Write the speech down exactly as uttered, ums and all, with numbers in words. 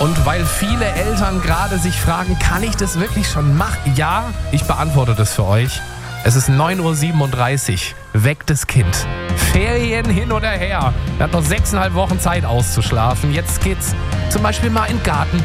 Und weil viele Eltern gerade sich fragen, kann ich das wirklich schon machen? Ja, ich beantworte das für euch. Es ist neun Uhr siebenunddreißig. Weckt das Kind. Ferien hin oder her. Er hat noch sechseinhalb Wochen Zeit auszuschlafen. Jetzt geht's zum Beispiel mal in den Garten.